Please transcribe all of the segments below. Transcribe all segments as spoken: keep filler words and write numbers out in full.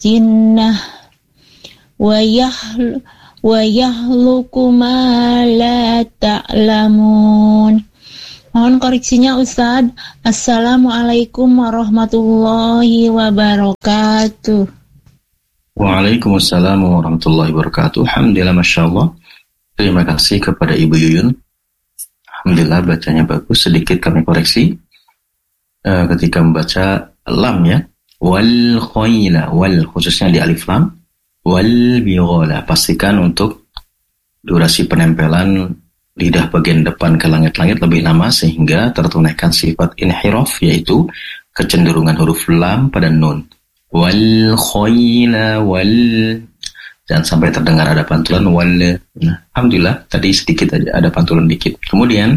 jinnah wa yahl wa yahluku ma la ta'lamun. Mohon koreksinya Ustaz. Assalamualaikum warahmatullahi wabarakatuh. Waalaikumsalam warahmatullahi wabarakatuh. Alhamdulillah, Masya Allah. Terima kasih kepada Ibu Yuyun. Alhamdulillah bacanya bagus. Sedikit kami koreksi uh, ketika membaca lam ya. Wal khayla, wal khususnya di alif lam. Wal bighala, pastikan untuk durasi penempelan lidah bagian depan ke langit-langit lebih lama sehingga tertunaikan sifat inhiraf, yaitu kecenderungan huruf lam pada nun. Wal khayla wal, jangan sampai terdengar ada pantulan wal. Nah, alhamdulillah tadi sedikit aja ada pantulan dikit. Kemudian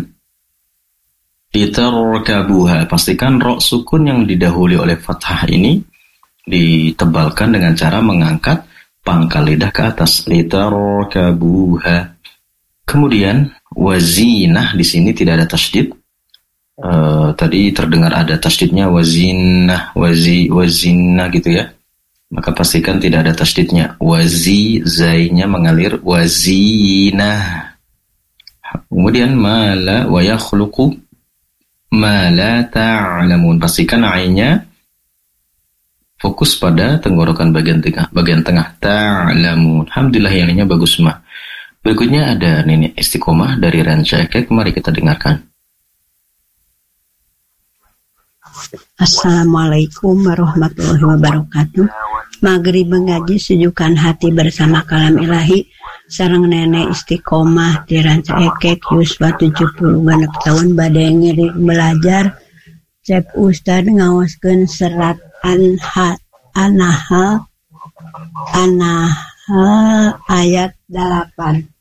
litarkabuha, pastikan ro sukun yang didahului oleh fathah ini ditebalkan dengan cara mengangkat pangkal lidah ke atas. Litarkabuha. Kemudian wazinah, di sini tidak ada tasydid. Uh, tadi terdengar ada tasydidnya wazinah, wazi, wazinah gitu ya. Maka pastikan tidak ada tasydidnya. Wazi, zainya mengalir, wazinah. Kemudian mala wa yakhluqu ma la ta'lamun. Pastikan ainnya fokus pada tenggorokan bagian tengah, bagian tengah. Ta'lamun. Alhamdulillah yang lainnya bagus mah. Berikutnya ada Nenek Istiqomah dari Ranca Ekek. Mari kita dengarkan. Assalamualaikum warahmatullahi wabarakatuh. Maghrib mengaji sejukkan hati bersama kalam ilahi. Sareng Nenek Istiqomah di Ranca Ekek yuswa tujuh puluh genep tahun badai ngiri belajar. Cep Ustad ngawaskeun serat anha anaha anaha ayat delapan.